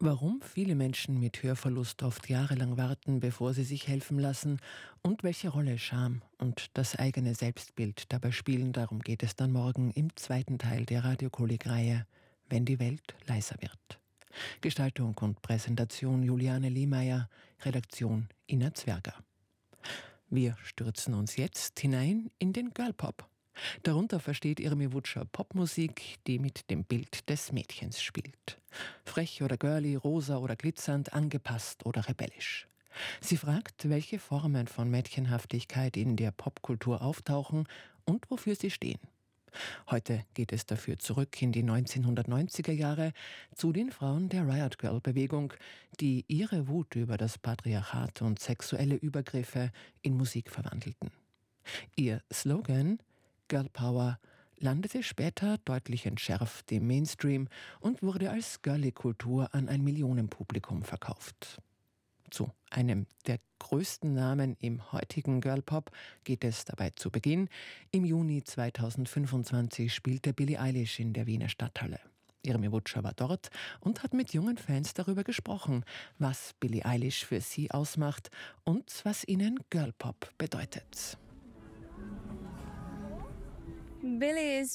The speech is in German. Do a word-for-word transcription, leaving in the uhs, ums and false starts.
Warum viele Menschen mit Hörverlust oft jahrelang warten, bevor sie sich helfen lassen und welche Rolle Scham und das eigene Selbstbild dabei spielen, darum geht es dann morgen im zweiten Teil der Radiokolleg-Reihe Wenn die Welt leiser wird. Gestaltung und Präsentation Juliane Lehmeier, Redaktion Ina Zwerger. Wir stürzen uns jetzt hinein in den Girlpop. Darunter versteht Irmi Wutscher Popmusik, die mit dem Bild des Mädchens spielt. Frech oder girly, rosa oder glitzernd, angepasst oder rebellisch. Sie fragt, welche Formen von Mädchenhaftigkeit in der Popkultur auftauchen und wofür sie stehen. Heute geht es dafür zurück in die neunzehnhundertneunziger Jahre zu den Frauen der Riot Girl Bewegung, die ihre Wut über das Patriarchat und sexuelle Übergriffe in Musik verwandelten. Ihr Slogan Girl Power landete später deutlich entschärft im Mainstream und wurde als Girly-Kultur an ein Millionenpublikum verkauft. Zu einem der größten Namen im heutigen Girlpop geht es dabei zu Beginn. Im Juni zweitausendfünfundzwanzig spielte Billie Eilish in der Wiener Stadthalle. Irmi Wutscher war dort und hat mit jungen Fans darüber gesprochen, was Billie Eilish für sie ausmacht und was ihnen Girlpop bedeutet. Billie is